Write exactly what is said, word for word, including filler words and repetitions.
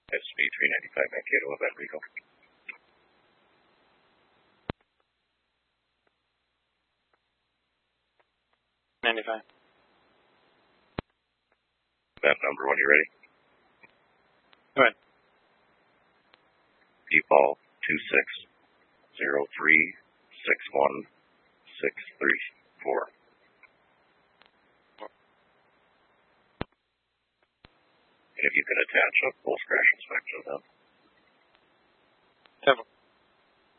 S B three ninety-five Mankato, Event Rico. ninety-five. Event number when you're ready. Go ahead. Default two six zero three six one six three four. And if you can attach a pulse crash inspection then.